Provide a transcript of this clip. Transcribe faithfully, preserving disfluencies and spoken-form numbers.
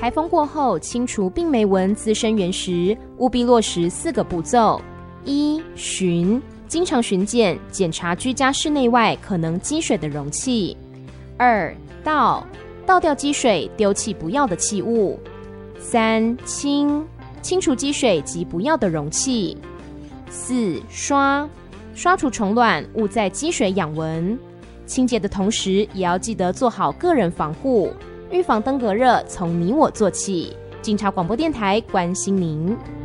台风过后清除病媒蚊滋生源时，务必落实四个步骤：一、巡，经常巡检，检查居家室内外可能积水的容器；二、倒，倒掉积水，丢弃不要的器物；三、清，清除积水及不要的容器；四、刷，刷除虫卵，勿在积水养蚊。清洁的同时，也要记得做好个人防护，预防登革热从你我做起。警察广播电台关心您。